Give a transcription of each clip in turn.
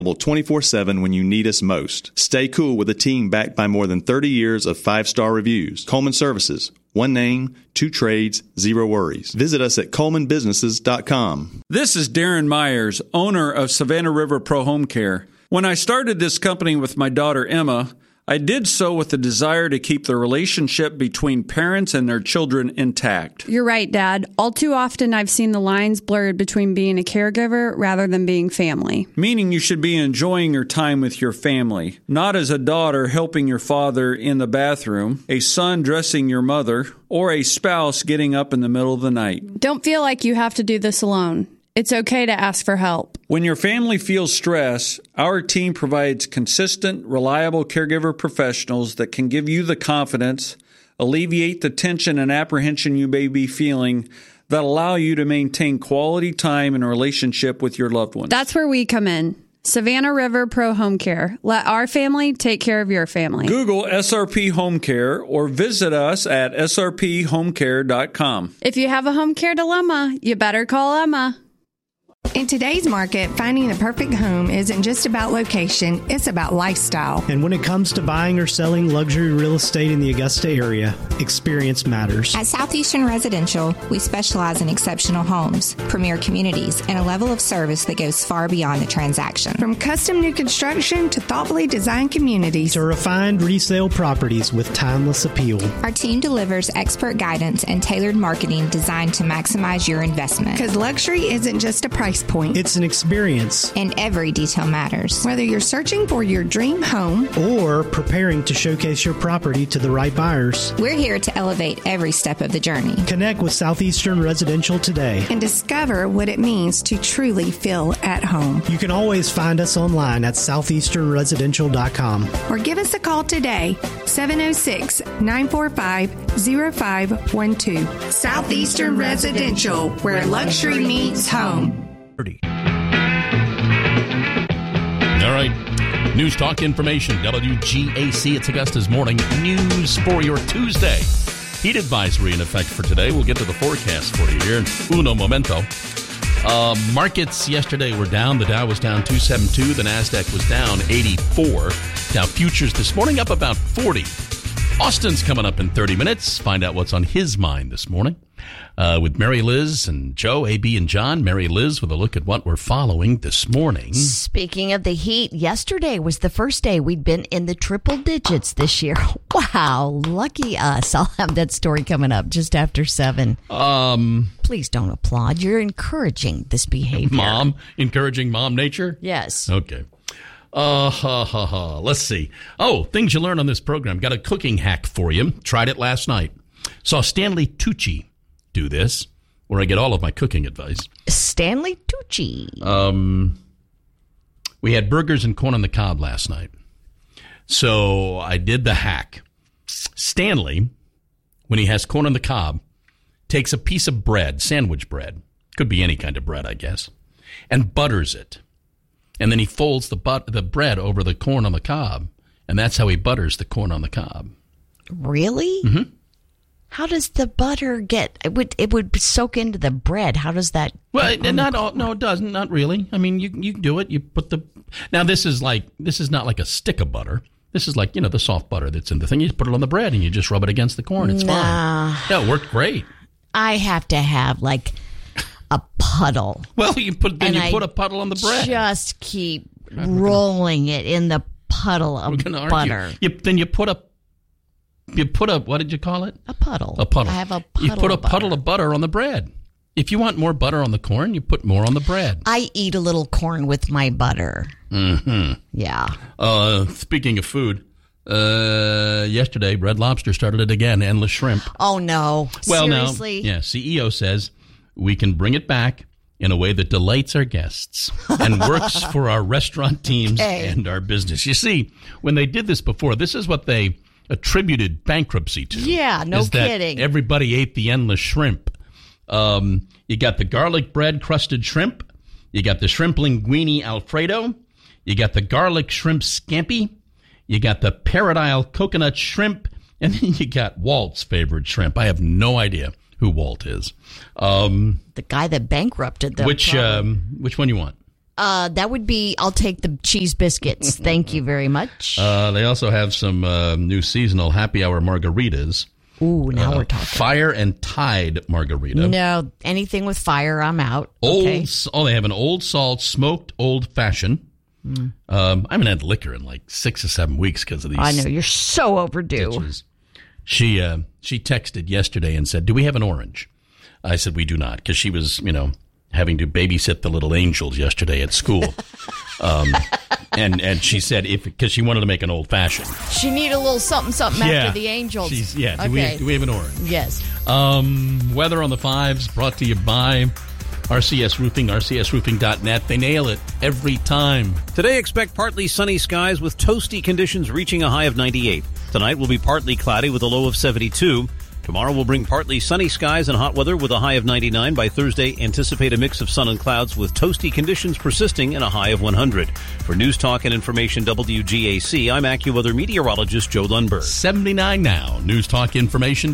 24/7 when you need us most. Stay cool with a team backed by more than 30 years of 5-star reviews. Coleman Services. One name, 2 trades, 0 worries. Visit us at colemanbusinesses.com. This is Darren Myers, owner of Savannah River Pro Home Care. When I started this company with my daughter Emma, I did so with the desire to keep the relationship between parents and their children intact. You're right, Dad. All too often I've seen the lines blurred between being a caregiver rather than being family. Meaning you should be enjoying your time with your family, not as a daughter helping your father in the bathroom, a son dressing your mother, or a spouse getting up in the middle of the night. Don't feel like you have to do this alone. It's okay to ask for help. When your family feels stress, our team provides consistent, reliable caregiver professionals that can give you the confidence, alleviate the tension and apprehension you may be feeling, that allow you to maintain quality time and relationship with your loved ones. That's where we come in. Savannah River Pro Home Care. Let our family take care of your family. Google SRP Home Care or visit us at srphomecare.com. If you have a home care dilemma, you better call Emma. In today's market, finding the perfect home isn't just about location, it's about lifestyle. And when it comes to buying or selling luxury real estate in the Augusta area, experience matters. At Southeastern Residential, we specialize in exceptional homes, premier communities, and a level of service that goes far beyond the transaction. From custom new construction to thoughtfully designed communities to refined resale properties with timeless appeal. Our team delivers expert guidance and tailored marketing designed to maximize your investment. Because luxury isn't just a price point. It's an experience. And every detail matters. Whether you're searching for your dream home or preparing to showcase your property to the right buyers, we're here to elevate every step of the journey. Connect with Southeastern Residential today and discover what it means to truly feel at home. You can always find us online at southeasternresidential.com or give us a call today, 706-945-0512. Southeastern Residential, where luxury meets home. All right. News, talk, information. WGAC. It's Augusta's Morning News for your Tuesday. Heat advisory in effect for today. We'll get to the forecast for you here in uno momento. Markets yesterday were down. The Dow was down 272. The NASDAQ was down 84. Dow futures this morning up about 40. Austin's coming up in 30 minutes. Find out what's on his mind this morning. With Mary Liz and Joe, AB and John. Mary Liz with a look at what we're following this morning. Speaking of the heat, yesterday was the first day we'd been in the triple digits this year. Wow, lucky us. I'll have that story coming up just after 7. Please don't applaud. You're encouraging this behavior. Mom? Encouraging mom nature? Yes. Okay. Let's see. Oh, things you learn on this program. Got a cooking hack for you. Tried it last night. Saw Stanley Tucci do this, where I get all of my cooking advice. Stanley Tucci. We had burgers and corn on the cob last night. So I did the hack. Stanley, when he has corn on the cob, takes a piece of bread, sandwich bread, could be any kind of bread, I guess, and butters it. And then he folds the bread over the corn on the cob, and that's how he butters the corn on the cob. Really? Mm-hmm. How does the butter get? It would soak into the bread. How does that? Well, no, it doesn't. Not really. I mean, you can do it. You put now. This is not like a stick of butter. This is like the soft butter that's in the thing. You just put it on the bread and you just rub it against the corn. It's fine. Yeah, it worked great. I have to have like a puddle. Well, you put a puddle on the bread. Just keep rolling it in the puddle of butter. Then you put a what did you call it? A puddle. A puddle. I have a puddle. You put a puddle of butter on the bread. If you want more butter on the corn, you put more on the bread. I eat a little corn with my butter. Mm-hmm. Yeah. Speaking of food, yesterday Red Lobster started it again, endless shrimp. Oh, no. Well, seriously? Now, CEO says we can bring it back in a way that delights our guests and works for our restaurant teams and our business. You see, when they did this before, this is what they attributed bankruptcy to. Yeah, no kidding. That everybody ate the endless shrimp. You got the garlic bread crusted shrimp. You got the shrimp linguine Alfredo. You got the garlic shrimp scampi. You got the Paradise coconut shrimp. And then you got Walt's favorite shrimp. I have no idea who Walt is. The guy that bankrupted them. Which one you want? That would be, I'll take the cheese biscuits. Thank you very much. They also have some new seasonal happy hour margaritas. Ooh, now we're talking. Fire and Tide margarita. No, anything with fire, I'm out. They have an Old Salt smoked old fashioned. I haven't had liquor in like 6 or 7 weeks because of these. I know, you're so overdue. Ditches. She texted yesterday and said, "Do we have an orange?" I said, "We do not," because she was, having to babysit the little angels yesterday at school. And she said because she wanted to make an old fashioned. She need a little something after the angels. Okay. Do we have an orange? Yes. Weather on the 5s brought to you by RCS Roofing, rcsroofing.net. They nail it every time. Today, expect partly sunny skies with toasty conditions reaching a high of 98. Tonight will be partly cloudy with a low of 72. Tomorrow will bring partly sunny skies and hot weather with a high of 99. By Thursday, anticipate a mix of sun and clouds with toasty conditions persisting in a high of 100. For News Talk and Information WGAC, I'm AccuWeather meteorologist Joe Lundberg. 79 now. News Talk Information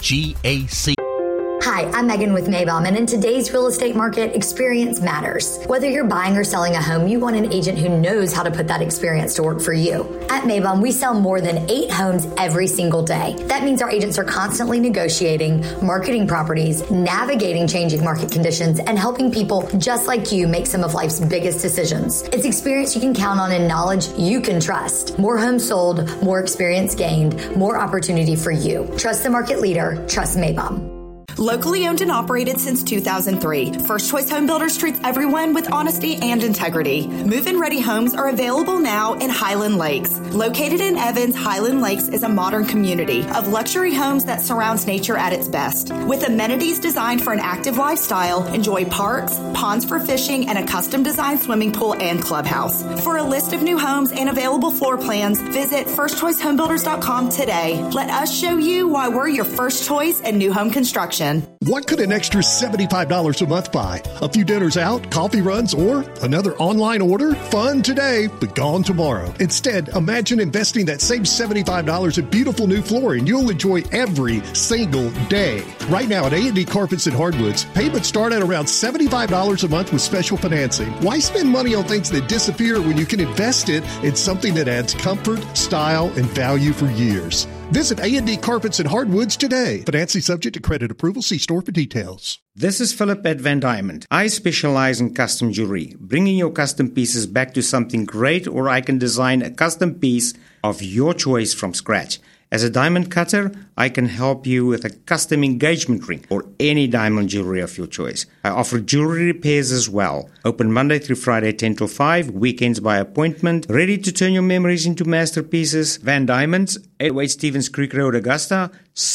WGAC. Hi, I'm Megan with Maybaum, and in today's real estate market, experience matters. Whether you're buying or selling a home, you want an agent who knows how to put that experience to work for you. At Maybaum, we sell more than 8 homes every single day. That means our agents are constantly negotiating, marketing properties, navigating changing market conditions, and helping people just like you make some of life's biggest decisions. It's experience you can count on and knowledge you can trust. More homes sold, more experience gained, more opportunity for you. Trust the market leader. Trust Maybaum. Locally owned and operated since 2003, First Choice Home Builders treats everyone with honesty and integrity. Move-in ready homes are available now in Highland Lakes. Located in Evans, Highland Lakes is a modern community of luxury homes that surrounds nature at its best. With amenities designed for an active lifestyle, enjoy parks, ponds for fishing, and a custom-designed swimming pool and clubhouse. For a list of new homes and available floor plans, visit firstchoicehomebuilders.com today. Let us show you why we're your first choice in new home construction. What could an extra $75 a month buy? A few dinners out, coffee runs, or another online order? Fun today, but gone tomorrow. Instead, imagine investing that same $75 in beautiful new flooring you'll enjoy every single day. Right now at A&D Carpets and Hardwoods, payments start at around $75 a month with special financing. Why spend money on things that disappear when you can invest it in something that adds comfort, style, and value for years? Visit A&D Carpets and Hardwoods today. Financing subject to credit approval. See store for details. This is Philip at Van Diamond. I specialize in custom jewelry, bringing your custom pieces back to something great, or I can design a custom piece of your choice from scratch. As a diamond cutter, I can help you with a custom engagement ring or any diamond jewelry of your choice. I offer jewelry repairs as well. Open Monday through Friday 10 till 5, weekends by appointment. Ready to turn your memories into masterpieces? Van Diamonds, 808 Stevens Creek Road, Augusta,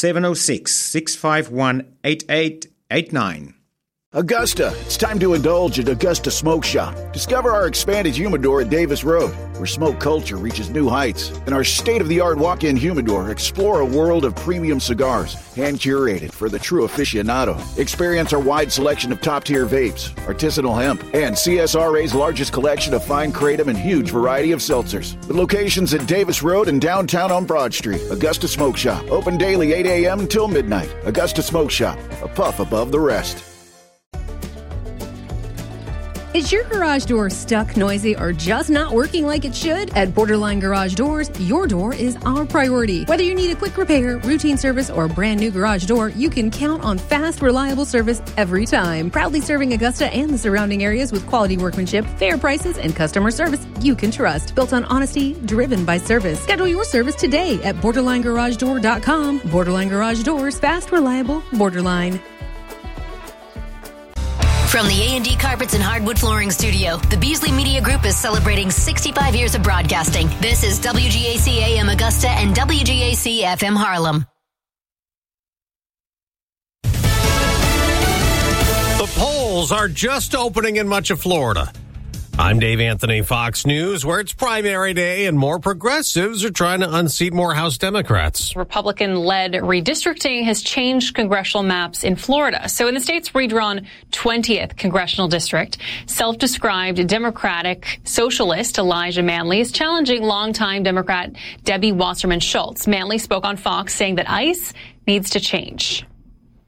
706-651-8889. Augusta, it's time to indulge at Augusta Smoke Shop. Discover our expanded humidor at Davis Road, where smoke culture reaches new heights. And our state-of-the-art walk-in humidor, explore a world of premium cigars, hand-curated for the true aficionado. Experience our wide selection of top-tier vapes, artisanal hemp, and CSRA's largest collection of fine kratom and huge variety of seltzers. With locations at Davis Road and downtown on Broad Street, Augusta Smoke Shop. Open daily 8 a.m. until midnight. Augusta Smoke Shop, a puff above the rest. Is your garage door stuck, noisy, or just not working like it should? At Borderline Garage Doors, your door is our priority. Whether you need a quick repair, routine service, or a brand new garage door, you can count on fast, reliable service every time. Proudly serving Augusta and the surrounding areas with quality workmanship, fair prices, and customer service you can trust. Built on honesty, driven by service. Schedule your service today at BorderlineGarageDoor.com. Borderline Garage Doors, fast, reliable, Borderline. From the A&D Carpets and Hardwood Flooring Studio, the Beasley Media Group is celebrating 65 years of broadcasting. This is WGAC AM Augusta and WGAC FM Harlem. The polls are just opening in much of Florida. I'm Dave Anthony, Fox News, where it's primary day and more progressives are trying to unseat more House Democrats. Republican-led redistricting has changed congressional maps in Florida. So in the state's redrawn 20th congressional district, self-described Democratic socialist Elijah Manley is challenging longtime Democrat Debbie Wasserman Schultz. Manley spoke on Fox saying that ICE needs to change.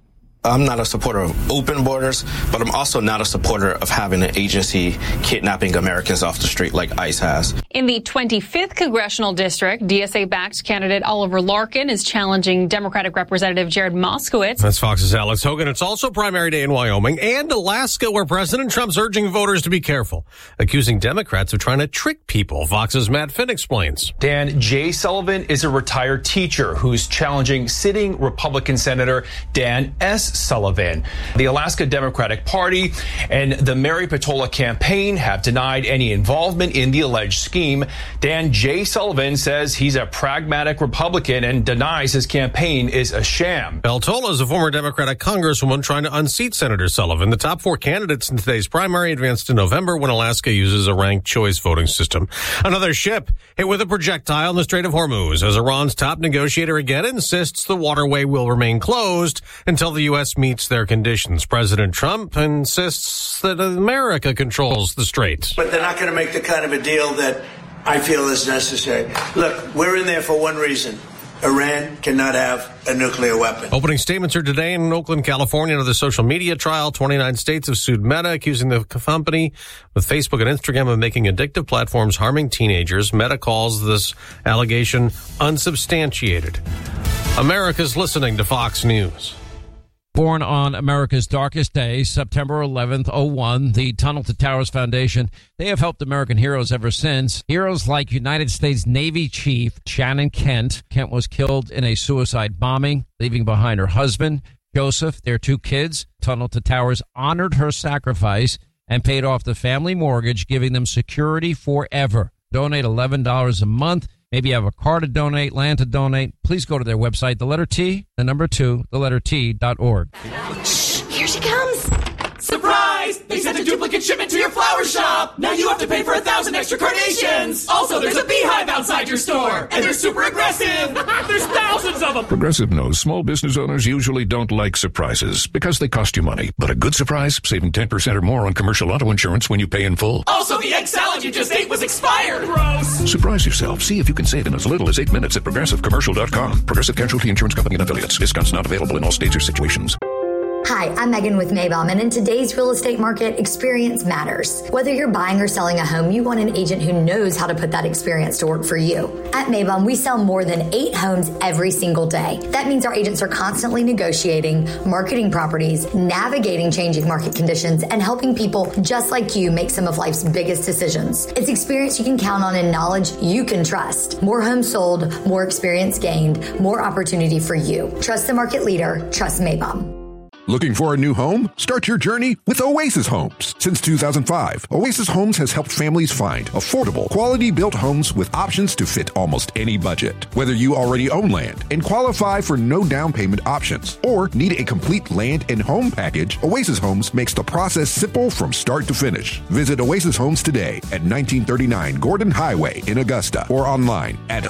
I'm not a supporter of open borders, but I'm also not a supporter of having an agency kidnapping Americans off the street like ICE has. In the 25th Congressional District, DSA-backed candidate Oliver Larkin is challenging Democratic Representative Jared Moskowitz. That's Fox's Alex Hogan. It's also primary day in Wyoming and Alaska, where President Trump's urging voters to be careful, accusing Democrats of trying to trick people. Fox's Matt Finn explains. Dan J. Sullivan is a retired teacher who's challenging sitting Republican Senator Dan S. Sullivan. The Alaska Democratic Party and the Mary Patola campaign have denied any involvement in the alleged scheme. Dan J. Sullivan says he's a pragmatic Republican and denies his campaign is a sham. Peltola is a former Democratic congresswoman trying to unseat Senator Sullivan. The top 4 candidates in today's primary advanced in November when Alaska uses a ranked choice voting system. Another ship hit with a projectile in the Strait of Hormuz as Iran's top negotiator again insists the waterway will remain closed until the U.S. meets their conditions. President Trump insists that America controls the strait. But they're not going to make the kind of a deal that I feel is necessary. Look, we're in there for one reason. Iran cannot have a nuclear weapon. Opening statements are today in Oakland, California, into the social media trial. 29 states have sued Meta, accusing the company with Facebook and Instagram of making addictive platforms harming teenagers. Meta calls this allegation unsubstantiated. America's listening to Fox News. Born on America's darkest day, September 11th, 01, the Tunnel to Towers Foundation, they have helped American heroes ever since. Heroes like United States Navy Chief Shannon Kent. Kent was killed in a suicide bombing, leaving behind her husband, Joseph, their 2 kids. Tunnel to Towers honored her sacrifice and paid off the family mortgage, giving them security forever. Donate $11 a month. Maybe you have a car to donate, land to donate. Please go to their website, the letter T, the number 2, the letter T.org. Shh, here she comes. Surprise! They sent a duplicate shipment to your flower shop. Now you have to pay for 1,000 extra carnations. Also, there's a beehive outside your store, and they're super aggressive. There's thousands of them. Progressive knows small business owners usually don't like surprises because they cost you money. But a good surprise, saving 10% or more on commercial auto insurance when you pay in full. Also, the egg salad you just ate was expired. Gross. Surprise yourself. See if you can save in as little as 8 minutes at ProgressiveCommercial.com. Progressive Casualty Insurance Company and Affiliates. Discounts not available in all states or situations. Hi, I'm Megan with Maybom, and in today's real estate market, experience matters. Whether you're buying or selling a home, you want an agent who knows how to put that experience to work for you. At Maybom, we sell more than 8 homes every single day. That means our agents are constantly negotiating, marketing properties, navigating changing market conditions, and helping people just like you make some of life's biggest decisions. It's experience you can count on and knowledge you can trust. More homes sold, more experience gained, more opportunity for you. Trust the market leader. Trust Maybom. Looking for a new home? Start your journey with Oasis Homes. Since 2005, Oasis Homes has helped families find affordable, quality-built homes with options to fit almost any budget. Whether you already own land and qualify for no down payment options or need a complete land and home package, Oasis Homes makes the process simple from start to finish. Visit Oasis Homes today at 1939 Gordon Highway in Augusta or online at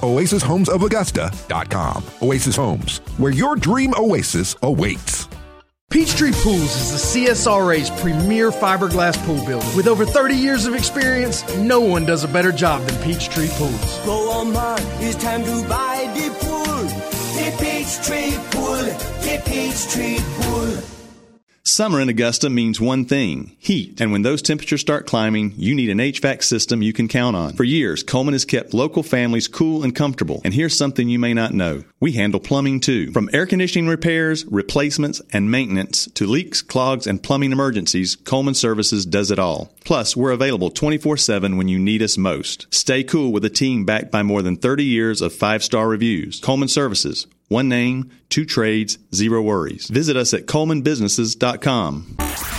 oasishomesofaugusta.com. Oasis Homes, where your dream oasis awaits. Peachtree Pools is the CSRA's premier fiberglass pool builder. With over 30 years of experience, no one does a better job than Peachtree Pools. Go on, man, it's time to buy the pool. The Peachtree Pool, the Peachtree Pool. Summer in Augusta means one thing, heat. And when those temperatures start climbing, you need an HVAC system you can count on. For years, Coleman has kept local families cool and comfortable. And here's something you may not know. We handle plumbing too. From air conditioning repairs, replacements, and maintenance to leaks, clogs, and plumbing emergencies, Coleman Services does it all. Plus, we're available 24/7 when you need us most. Stay cool with a team backed by more than 30 years of 5-star reviews. Coleman Services. One name, 2 trades, 0 worries. Visit us at ColemanBusinesses.com.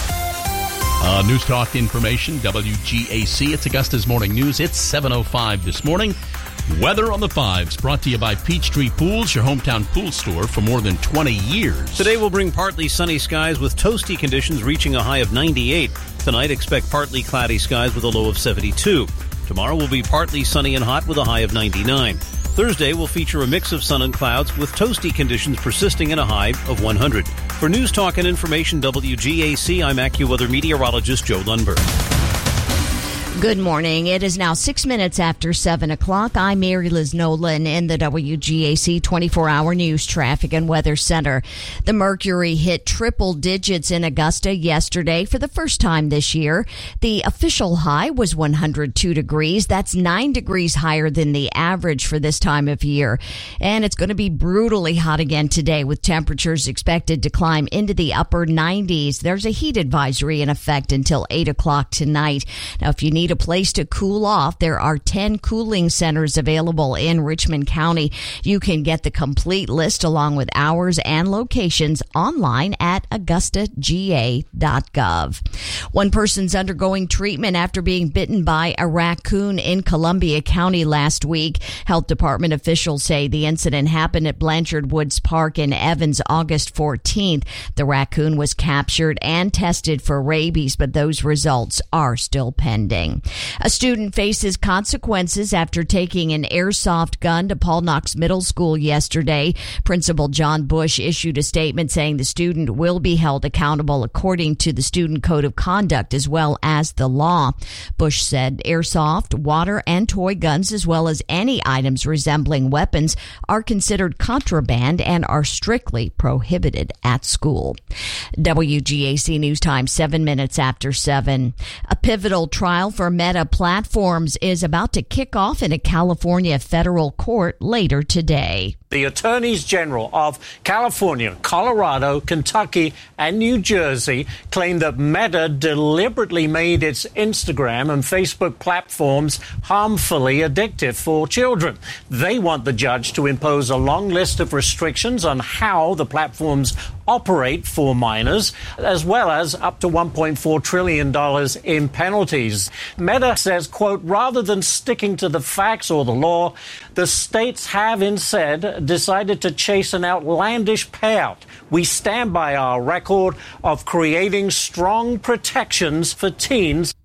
News Talk information, WGAC. It's Augusta's Morning News. It's 7:05 this morning. Weather on the 5s, brought to you by Peachtree Pools, your hometown pool store for more than 20 years. Today will bring partly sunny skies with toasty conditions reaching a high of 98. Tonight, expect partly cloudy skies with a low of 72. Tomorrow will be partly sunny and hot with a high of 99. Thursday will feature a mix of sun and clouds with toasty conditions persisting in a high of 100. For News Talk and Information WGAC, I'm AccuWeather meteorologist Joe Lundberg. Good morning. It is now 6 minutes after 7 o'clock. I'm Mary Liz Nolan in the WGAC 24-hour news traffic and weather center. The mercury hit triple digits in Augusta yesterday for the first time this year. The official high was 102 degrees. That's 9 degrees higher than the average for this time of year. And it's going to be brutally hot again today with temperatures expected to climb into the upper 90s. There's a heat advisory in effect until 8 o'clock tonight. Now, if you need a place to cool off, there are 10 cooling centers available in Richmond County. You can get the complete list along with hours and locations online at augustaga.gov. One person's undergoing treatment after being bitten by a raccoon in Columbia County last week. Health department officials say the incident happened at Blanchard Woods Park in Evans August 14th. The raccoon was captured and tested for rabies, but those results are still pending. A student faces consequences after taking an airsoft gun to Paul Knox Middle School yesterday. Principal John Bush issued a statement saying the student will be held accountable according to the Student Code of Conduct as well as the law. Bush said airsoft, water, and toy guns, as well as any items resembling weapons, are considered contraband and are strictly prohibited at school. WGAC News Time, 7 minutes after 7. A pivotal trial for Meta Platforms is about to kick off in a California federal court later today. The attorneys general of California, Colorado, Kentucky, and New Jersey claim that Meta deliberately made its Instagram and Facebook platforms harmfully addictive for children. They want the judge to impose a long list of restrictions on how the platforms operate for minors, as well as up to $1.4 trillion in penalties. Meta says, quote, rather than sticking to the facts or the law, the states have instead decided to chase an outlandish payout. We stand by our record of creating strong protections for teens.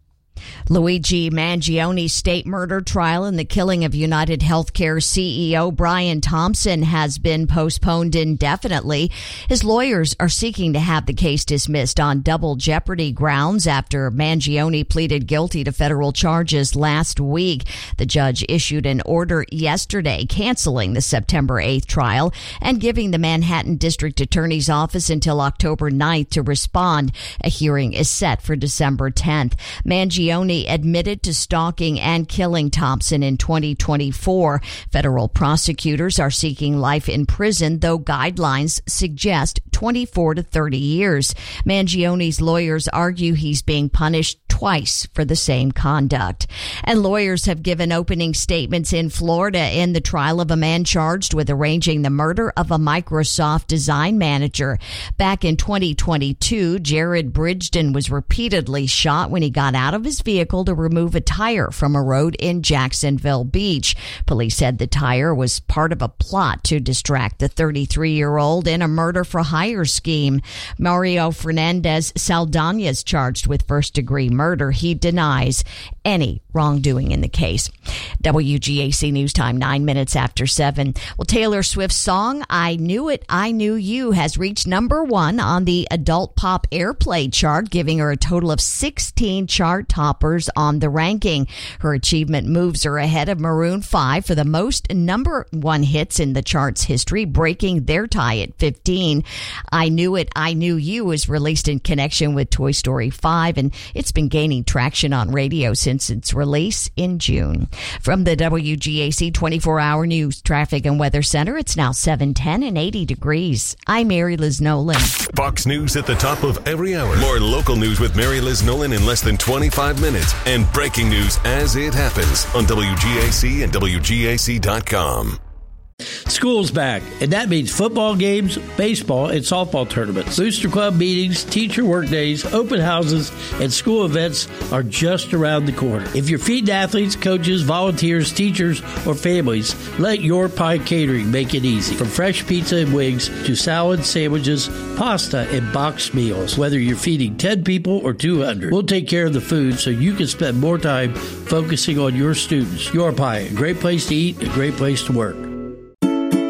Luigi Mangioni's state murder trial and the killing of United Healthcare CEO Brian Thompson has been postponed indefinitely. His lawyers are seeking to have the case dismissed on double jeopardy grounds after Mangioni pleaded guilty to federal charges last week. The judge issued an order yesterday canceling the September 8th trial and giving the Manhattan District Attorney's Office until October 9th to respond. A hearing is set for December 10th. Mangioni admitted to stalking and killing Thompson in 2024. Federal prosecutors are seeking life in prison, though guidelines suggest 24 to 30 years. Mangioni's lawyers argue he's being punished twice for the same conduct. And lawyers have given opening statements in Florida in the trial of a man charged with arranging the murder of a Microsoft design manager. Back in 2022, Jared Bridgeton was repeatedly shot when he got out of his vehicle to remove a tire from a road in Jacksonville Beach. Police said the tire was part of a plot to distract the 33-year-old in a murder for hire scheme. Mario Fernandez Saldana is charged with first-degree murder. He denies any wrongdoing in the case. WGAC News Time, 9 minutes after 7. Well, Taylor Swift's song, I Knew It, I Knew You, has reached number 1 on the adult pop airplay chart, giving her a total of 16 chart toppers on the ranking. Her achievement moves her ahead of Maroon 5 for the most number 1 hits in the chart's history, breaking their tie at 15. I Knew It, I Knew You was released in connection with Toy Story 5, and it's been gaining traction on radio since its release in June. From the WGAC 24-hour news, traffic, and weather center, it's now 7:10 and 80 degrees. I'm Mary Liz Nolan. Fox News at the top of every hour. More local news with Mary Liz Nolan in less than 25 minutes. And breaking news as it happens on WGAC and WGAC.com. School's back, and that means football games, baseball, and softball tournaments. Booster Club meetings, teacher work days, open houses, and school events are just around the corner. If you're feeding athletes, coaches, volunteers, teachers, or families, let Your Pie Catering make it easy. From fresh pizza and wings to salads, sandwiches, pasta, and boxed meals. Whether you're feeding 10 people or 200, we'll take care of the food so you can spend more time focusing on your students. Your Pie, a great place to eat, a great place to work. It's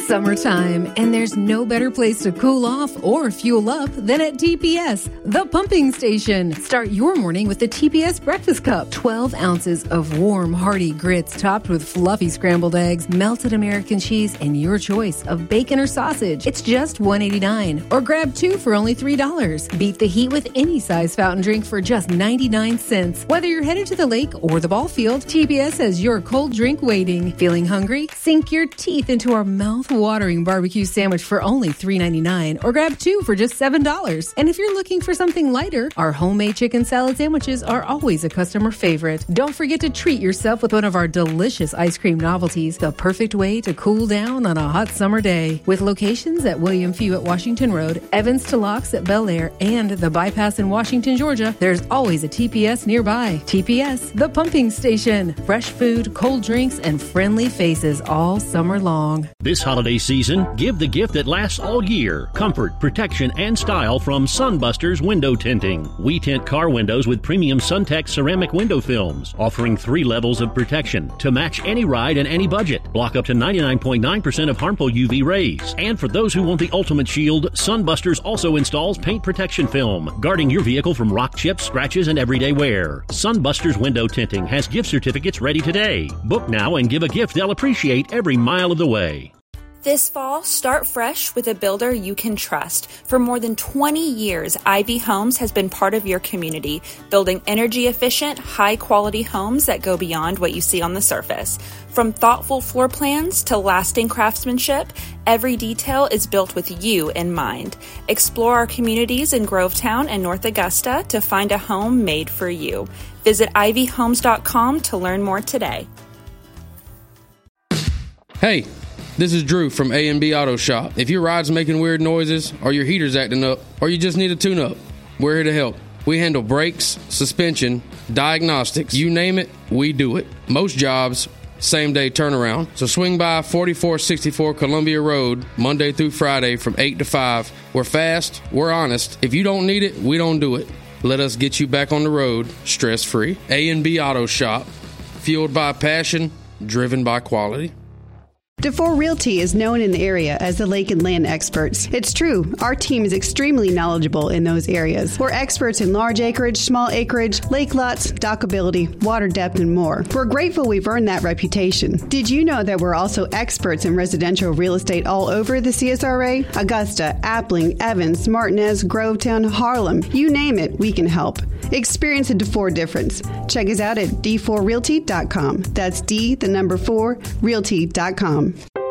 Summertime, and there's no better place to cool off or fuel up than at TPS, the pumping station. Start your morning with the TPS Breakfast Cup. 12 ounces of warm, hearty grits topped with fluffy scrambled eggs, melted American cheese, and your choice of bacon or sausage. It's just $1.89, or grab 2 for only $3. Beat the heat with any size fountain drink for just 99 cents. Whether you're headed to the lake or the ball field, TPS has your cold drink waiting. Feeling hungry? Sink your teeth into our mouth-watering barbecue sandwich for only $3.99, or grab 2 for just $7. And if you're looking for something lighter, our homemade chicken salad sandwiches are always a customer favorite. Don't forget to treat yourself with one of our delicious ice cream novelties, the perfect way to cool down on a hot summer day. With locations at William Few at Washington Road, Evans to Locks at Bel Air, and the Bypass in Washington, Georgia, there's always a TPS nearby. TPS, the pumping station. Fresh food, cold drinks, and friendly faces all summer long. This holiday season, give the gift that lasts all year. Comfort, protection, and style from Sunbusters Window Tinting. We tint car windows with premium SunTech ceramic window films, offering 3 levels of protection to match any ride and any budget. Block up to 99.9% of harmful UV rays. And for those who want the ultimate shield, Sunbusters also installs paint protection film, guarding your vehicle from rock chips, scratches, and everyday wear. Sunbusters Window Tinting has gift certificates ready today. Book now and give a gift they'll appreciate every mile of the way. This fall, start fresh with a builder you can trust. For more than 20 years, Ivy Homes has been part of your community, building energy-efficient, high-quality homes that go beyond what you see on the surface. From thoughtful floor plans to lasting craftsmanship, every detail is built with you in mind. Explore our communities in Grovetown and North Augusta to find a home made for you. Visit ivyhomes.com to learn more today. Hey, this is Drew from A&B Auto Shop. If your ride's making weird noises, or your heater's acting up, or you just need a tune-up, we're here to help. We handle brakes, suspension, diagnostics, you name it, we do it. Most jobs, same-day turnaround. So swing by 4464 Columbia Road, Monday through Friday from 8 to 5. We're fast, we're honest. If you don't need it, we don't do it. Let us get you back on the road, stress-free. A&B Auto Shop, fueled by passion, driven by quality. DeFore Realty is known in the area as the lake and land experts. It's true, our team is extremely knowledgeable in those areas. We're experts in large acreage, small acreage, lake lots, dockability, water depth, and more. We're grateful we've earned that reputation. Did you know that we're also experts in residential real estate all over the CSRA? Augusta, Appling, Evans, Martinez, Grovetown, Harlem, you name it, we can help. Experience a DeFore difference. Check us out at d4realty.com. That's D4, realty.com.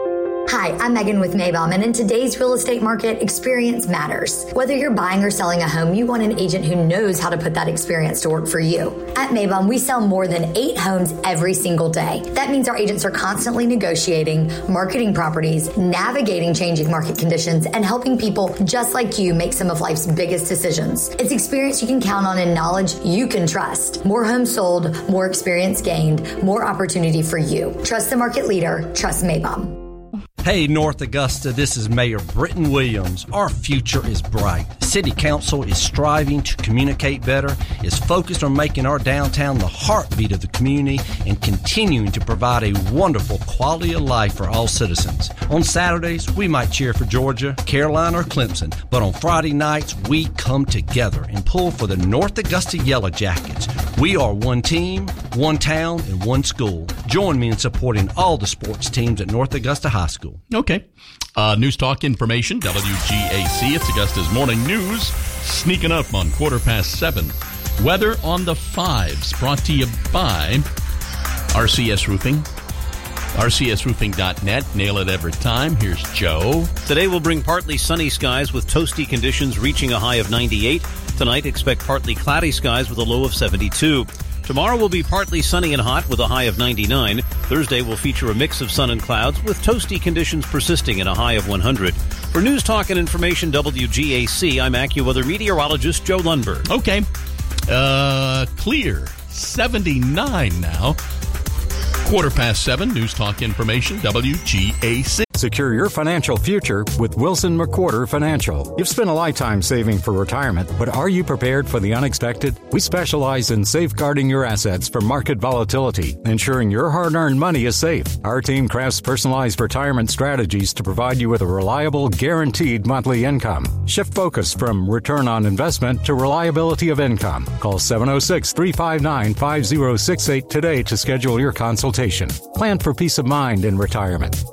Hi, I'm Megan with Maybaum, and in today's real estate market, experience matters. Whether you're buying or selling a home, you want an agent who knows how to put that experience to work for you. At Maybaum, we sell more than 8 homes every single day. That means our agents are constantly negotiating, marketing properties, navigating changing market conditions, and helping people just like you make some of life's biggest decisions. It's experience you can count on and knowledge you can trust. More homes sold, more experience gained, more opportunity for you. Trust the market leader. Trust Maybaum. Hey, North Augusta, this is Mayor Britton Williams. Our future is bright. City Council is striving to communicate better, is focused on making our downtown the heartbeat of the community, and continuing to provide a wonderful quality of life for all citizens. On Saturdays, we might cheer for Georgia, Carolina, or Clemson, but on Friday nights, we come together and pull for the North Augusta Yellow Jackets. We are one team, one town, and one school. Join me in supporting all the sports teams at North Augusta High School. Okay. News Talk Information, WGAC. It's Augusta's Morning News. Sneaking up on 7:15. Weather on the 5s, brought to you by RCS Roofing. RCSroofing.net. Nail it every time. Here's Joe. Today we'll bring partly sunny skies with toasty conditions reaching a high of 98. Tonight, expect partly cloudy skies with a low of 72. Tomorrow will be partly sunny and hot with a high of 99. Thursday will feature a mix of sun and clouds with toasty conditions persisting at a high of 100. For News Talk and Information WGAC, I'm AccuWeather meteorologist Joe Lundberg. Okay. Clear. 79 now. 7:15. News Talk Information WGAC. secure your financial future with Wilson McWhorter Financial. You've spent a lifetime saving for retirement, but are you prepared for the unexpected? We specialize in safeguarding your assets from market volatility, ensuring your hard-earned money is safe. Our team crafts personalized retirement strategies to provide you with a reliable, guaranteed monthly income. Shift focus from return on investment to reliability of income. Call 706-359-5068 today to schedule your consultation. Plan for peace of mind in retirement.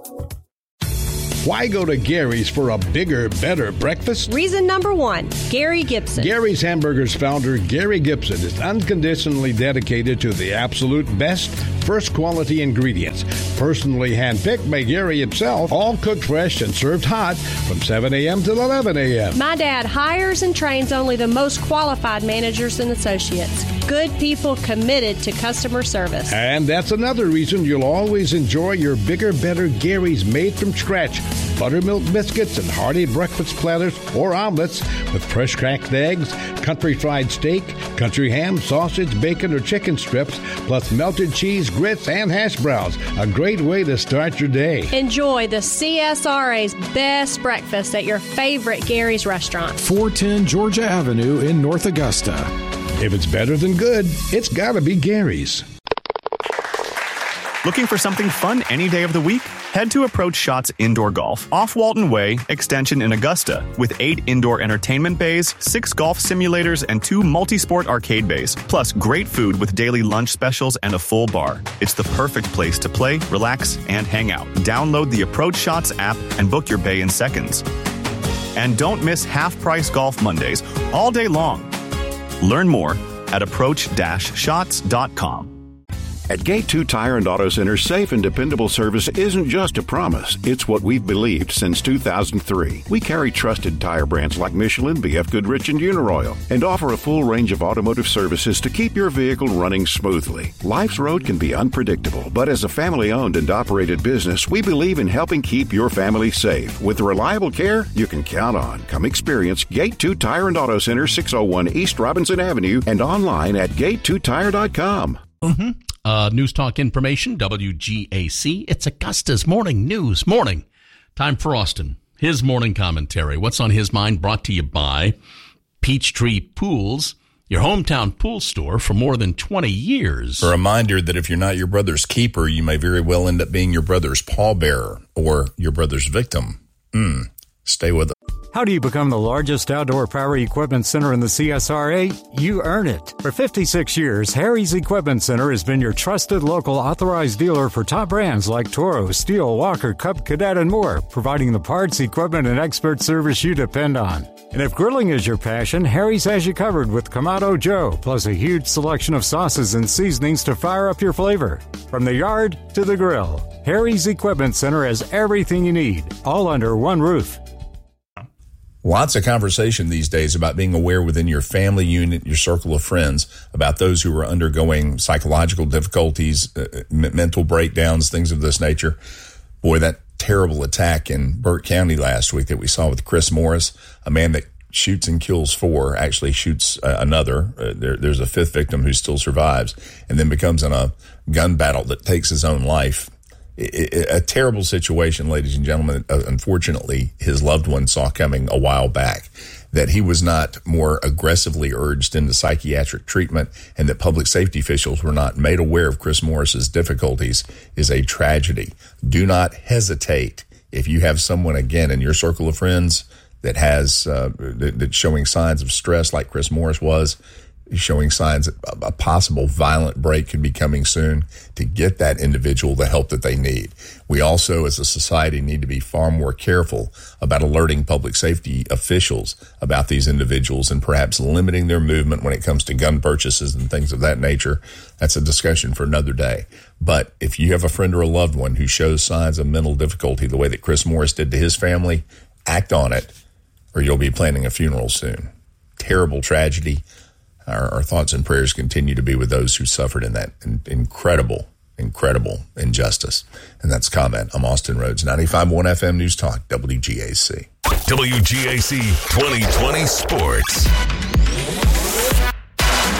Why go to Gary's for a bigger, better breakfast? Reason number one, Gary Gibson. Gary's Hamburgers founder, Gary Gibson, is unconditionally dedicated to the absolute best, first quality ingredients. Personally handpicked by Gary himself, all cooked fresh and served hot from 7 a.m. till 11 a.m. My dad hires and trains only the most qualified managers and associates. Good people committed to customer service. And that's another reason you'll always enjoy your bigger, better Gary's made from scratch. Buttermilk biscuits and hearty breakfast platters or omelets with fresh cracked eggs, country fried steak, country ham, sausage, bacon, or chicken strips, plus melted cheese, grits, and hash browns. A great way to start your day. Enjoy the CSRA's best breakfast at your favorite Gary's restaurant. 410 Georgia Avenue in North Augusta. If it's better than good, it's gotta be Gary's. Looking for something fun any day of the week? Head to Approach Shots Indoor Golf, off Walton Way, Extension in Augusta, with 8 indoor entertainment bays, 6 golf simulators, and 2 multi-sport arcade bays, plus great food with daily lunch specials and a full bar. It's the perfect place to play, relax, and hang out. Download the Approach Shots app and book your bay in seconds. And don't miss half-price Golf Mondays all day long. Learn more at approach-shots.com. At Gate 2 Tire and Auto Center, safe and dependable service isn't just a promise. It's what we've believed since 2003. We carry trusted tire brands like Michelin, BF Goodrich, and Uniroyal, and offer a full range of automotive services to keep your vehicle running smoothly. Life's road can be unpredictable, but as a family-owned and operated business, we believe in helping keep your family safe with the reliable care you can count on. Come experience Gate 2 Tire and Auto Center, 601 East Robinson Avenue, and online at gate2tire.com. News Talk Information, WGAC. It's Augusta's Morning News. Morning. Time for Austin. His morning commentary. What's on his mind, brought to you by Peachtree Pools, your hometown pool store for more than 20 years. A reminder that if you're not your brother's keeper, you may very well end up being your brother's pallbearer or your brother's victim. Stay with us. How do you become the largest outdoor power equipment center in the CSRA? You earn it. For 56 years, Harry's Equipment Center has been your trusted local authorized dealer for top brands like Toro, Steel, Walker, Cub, Cadet, and more, providing the parts, equipment, and expert service you depend on. And if grilling is your passion, Harry's has you covered with Kamado Joe, plus a huge selection of sauces and seasonings to fire up your flavor. From the yard to the grill, Harry's Equipment Center has everything you need, all under one roof. Lots of conversation these days about being aware within your family unit, your circle of friends, about those who are undergoing psychological difficulties, mental breakdowns, things of this nature. Boy, that terrible attack in Burke County last week that we saw with Chris Morris, a man that shoots and kills 4, actually shoots another. There's a 5th victim who still survives, and then becomes in a gun battle that takes his own life. A terrible situation, ladies and gentlemen. Unfortunately, his loved one saw coming a while back. That he was not more aggressively urged into psychiatric treatment, and that public safety officials were not made aware of Chris Morris's difficulties is a tragedy. Do not hesitate if you have someone, again, in your circle of friends that has that's showing signs of stress like Chris Morris was, showing signs that a possible violent break could be coming soon, to get that individual the help that they need. We also, as a society, need to be far more careful about alerting public safety officials about these individuals and perhaps limiting their movement when it comes to gun purchases and things of that nature. That's a discussion for another day. But if you have a friend or a loved one who shows signs of mental difficulty the way that Chris Morris did to his family, act on it, or you'll be planning a funeral soon. Terrible tragedy. Our thoughts and prayers continue to be with those who suffered in that incredible injustice. And that's Comment. I'm Austin Rhodes, 95.1 FM News Talk, WGAC. WGAC 2020 Sports.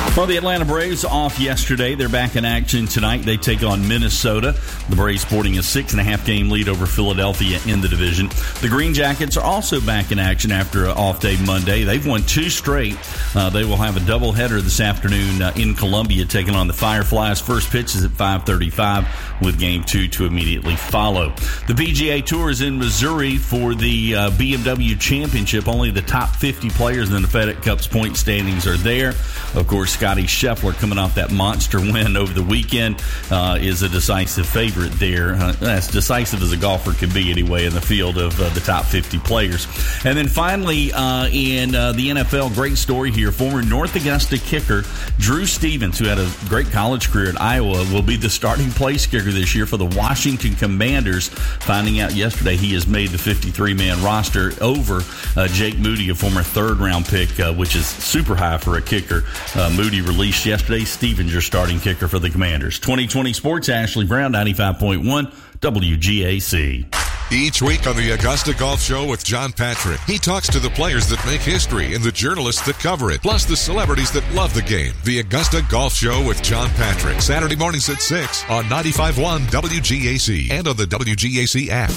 Well, the Atlanta Braves off yesterday. They're back in action tonight. They take on Minnesota. The Braves sporting a 6.5-game lead over Philadelphia in the division. The Green Jackets are also back in action after an off day Monday. They've won 2 straight. They will have a doubleheader this afternoon in Columbia, taking on the Fireflies. First pitch is at 5:35 with Game 2 to immediately follow. The PGA Tour is in Missouri for the BMW Championship. Only the top 50 players in the FedEx Cup's point standings are there. Of course, Scotty Scheffler, coming off that monster win over the weekend, is a decisive favorite there. As decisive as a golfer can be anyway in the field of the top 50 players. And then finally, in the NFL, great story here. Former North Augusta kicker Drew Stevens, who had a great college career at Iowa, will be the starting place kicker this year for the Washington Commanders. Finding out yesterday he has made the 53-man roster over Jake Moody, a former third-round pick, which is super high for a kicker. Moody released yesterday. Stevens, your starting kicker for the Commanders. 2020 Sports, Ashley Brown, 95.1 WGAC. Each week on the Augusta Golf Show with John Patrick, he talks to the players that make history and the journalists that cover it, plus the celebrities that love the game. The Augusta Golf Show with John Patrick, Saturday mornings at 6 on 95.1 WGAC and on the WGAC app.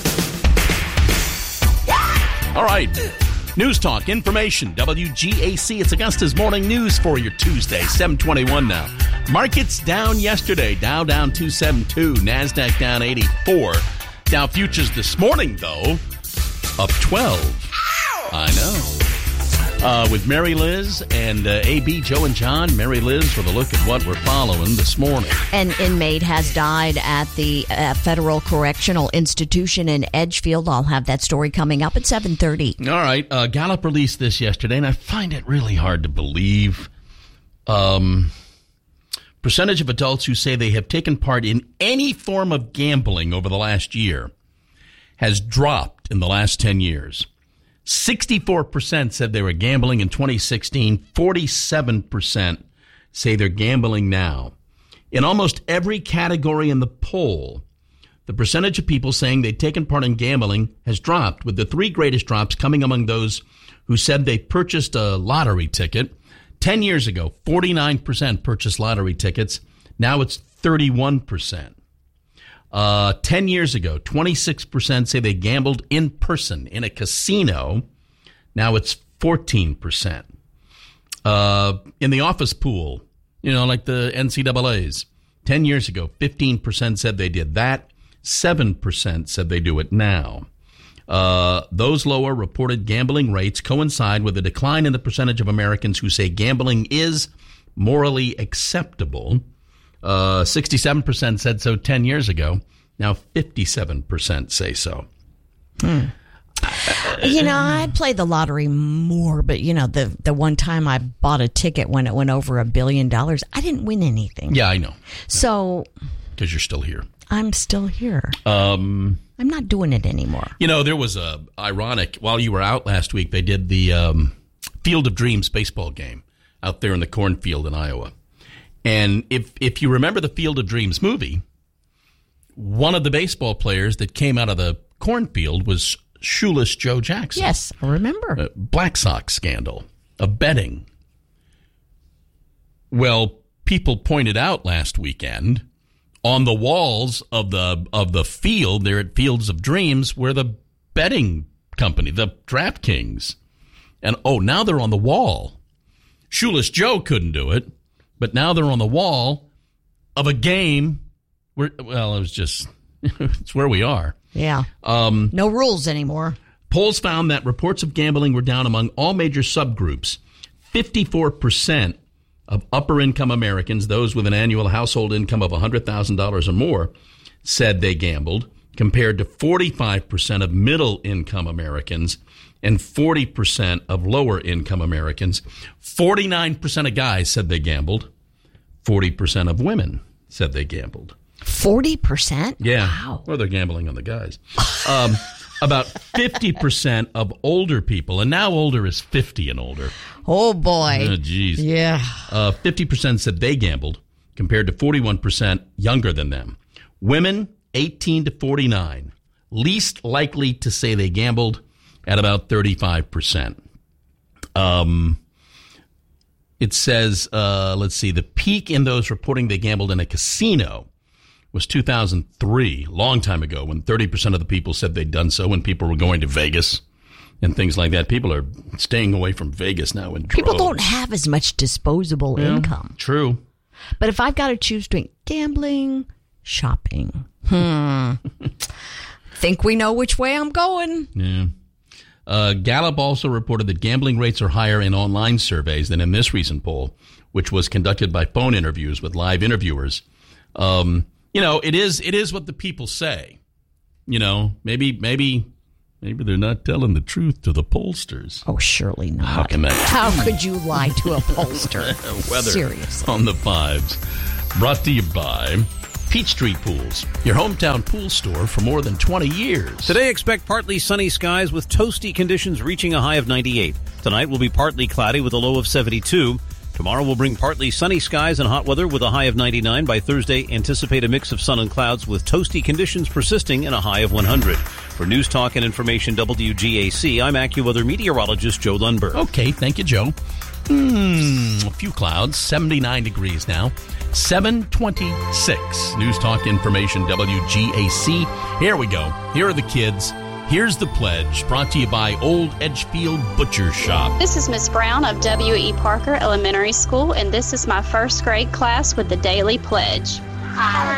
All right. News Talk, information, WGAC. It's Augusta's morning news for your Tuesday, 7:21 now. Markets down yesterday. Dow down 272. NASDAQ down 84. Dow futures this morning, though, up 12. I know. With Mary Liz and AB, Joe and John. Mary Liz with a look at what we're following this morning. An inmate has died at the Federal Correctional Institution in Edgefield. I'll have that story coming up at 7:30. All right. Gallup released this yesterday, and I find it really hard to believe. Percentage of adults who say they have taken part in any form of gambling over the last year has dropped in the last 10 years. 64% said they were gambling in 2016. 47% say they're gambling now. In almost every category in the poll, the percentage of people saying they'd taken part in gambling has dropped, with the 3 greatest drops coming among those who said they purchased a lottery ticket. 10 years ago, 49% purchased lottery tickets. Now it's 31%. 10 years ago, 26% say they gambled in person in a casino. Now it's 14%. In the office pool, like the NCAAs, 10 years ago, 15% said they did that. 7% said they do it now. Those lower reported gambling rates coincide with a decline in the percentage of Americans who say gambling is morally acceptable. 67% said so 10 years ago. Now 57% say so. I play the lottery more, but the one time I bought a ticket when it went over $1 billion, I didn't win anything. Yeah, I know. So because you're still here. I'm still here. I'm not doing it anymore. There was a ironic, while you were out last week, they did the Field of Dreams baseball game out there in the cornfield in Iowa. And if you remember the Field of Dreams movie, one of the baseball players that came out of the cornfield was Shoeless Joe Jackson. Yes, I remember. Black Sox scandal of betting. Well, people pointed out last weekend on the walls of the field there at Fields of Dreams were the betting company, the DraftKings. And now they're on the wall. Shoeless Joe couldn't do it, but now they're on the wall of a game where, it was just, it's where we are. Yeah. No rules anymore. Polls found that reports of gambling were down among all major subgroups. 54% of upper-income Americans, those with an annual household income of $100,000 or more, said they gambled, compared to 45% of middle-income Americans and 40% of lower-income Americans. 49% of guys said they gambled. 40% of women said they gambled. 40%? Yeah. Wow. Or they're gambling on the guys. About 50% of older people, and now older is 50 and older. Oh, boy. Oh, geez. Yeah. 50% said they gambled, compared to 41% younger than them. Women, 18 to 49, least likely to say they gambled at about 35%. It says, let's see, the peak in those reporting they gambled in a casino was 2003, long time ago, when 30% of the people said they'd done so when people were going to Vegas and things like that. People are staying away from Vegas now in droves. People don't have as much disposable income. True. But if I've got to choose between gambling, shopping, think we know which way I'm going. Yeah. Gallup also reported that gambling rates are higher in online surveys than in this recent poll, which was conducted by phone interviews with live interviewers. It is what the people say. Maybe they're not telling the truth to the pollsters. Oh, surely not. How can that? How could you lie to a pollster? Weather Seriously. on the 5s. Brought to you by Peachtree Pools, your hometown pool store for more than 20 years. Today, expect partly sunny skies with toasty conditions reaching a high of 98. Tonight will be partly cloudy with a low of 72. Tomorrow will bring partly sunny skies and hot weather with a high of 99. By Thursday, anticipate a mix of sun and clouds with toasty conditions persisting and a high of 100. For News Talk and Information WGAC, I'm AccuWeather meteorologist Joe Lundberg. Okay, thank you, Joe. A few clouds, 79 degrees now, 7:26. News Talk Information WGAC. Here we go. Here are the kids. Here's the pledge, brought to you by Old Edgefield Butcher Shop. This is Miss Brown of W.E. Parker Elementary School, and this is my first grade class with the Daily Pledge.